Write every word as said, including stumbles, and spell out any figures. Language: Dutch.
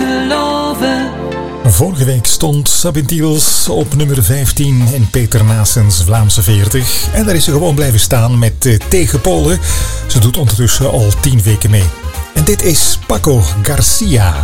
geloven. Vorige week stond Sabine Tiels op nummer vijftien in Peter Naessens Vlaamse veertig. En daar is ze gewoon blijven staan met uh, Tegen Polen. Ze doet ondertussen al tien weken mee. En dit is Paco Garcia.